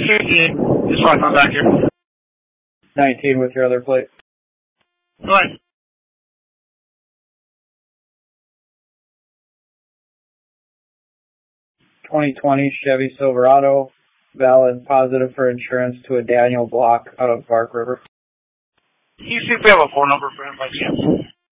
15. Just want to come back here. 19 with your other plate. Go ahead. (2020) Chevy Silverado, valid, positive for insurance to a Daniel Block out of Bark River. You see if we have a phone number for him by chance.